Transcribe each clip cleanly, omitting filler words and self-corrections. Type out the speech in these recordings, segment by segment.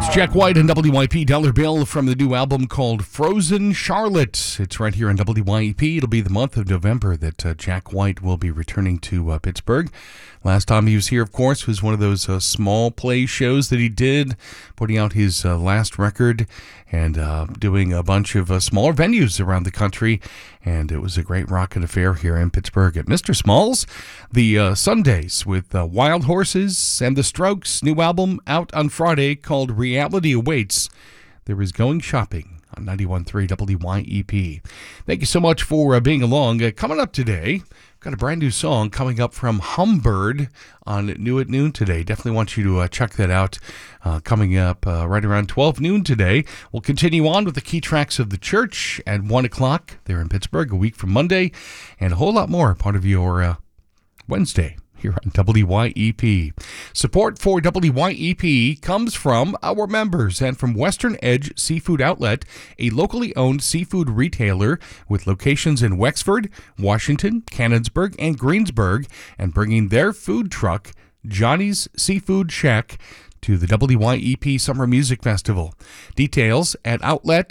Jack White and WYP Dollar Bill from the new album called Frozen Charlotte. It's right here on WYP. It'll be the month of November that Jack White will be returning to Pittsburgh. Last time he was here, of course, was one of those small play shows that he did, putting out his last record and doing a bunch of smaller venues around the country. And it was a great rockin' affair here in Pittsburgh at Mr. Smalls. The Sundays with Wild Horses and the Strokes' new album out on Friday called Reality Awaits. There is Going Shopping on 91.3 WYEP. Thank you so much for being along. Coming up today, got a brand new song coming up from Humbird on New at Noon today. Definitely want you to check that out. Coming up right around 12 noon today. We'll continue on with the key tracks of the church at 1 o'clock there in Pittsburgh, a week from Monday, and a whole lot more, part of your Wednesday here on WYEP. Support for WYEP comes from our members and from Western Edge Seafood Outlet, a locally owned seafood retailer with locations in Wexford, Washington, Canonsburg, and Greensburg, and bringing their food truck, Johnny's Seafood Shack, to the WYEP Summer Music Festival. Details at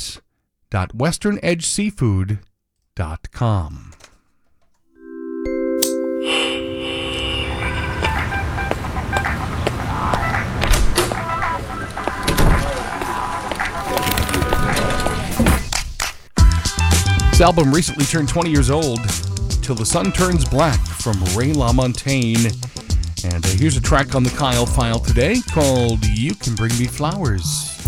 outlet.westernedgeseafood.com. This album recently turned 20 years old, Till the Sun Turns Black from Ray LaMontagne. And here's a track on the Kyle File today called You Can Bring Me Flowers.